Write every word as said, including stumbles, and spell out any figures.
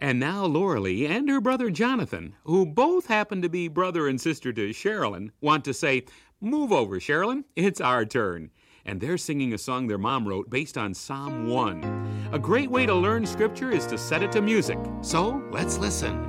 And now Lauralee and her brother Jonathan, who both happen to be brother and sister to Sherilyn, want to say, "Move over, Sherilyn, it's our turn." And they're singing a song their mom wrote based on Psalm one. A great way to learn scripture is to set it to music. So let's listen.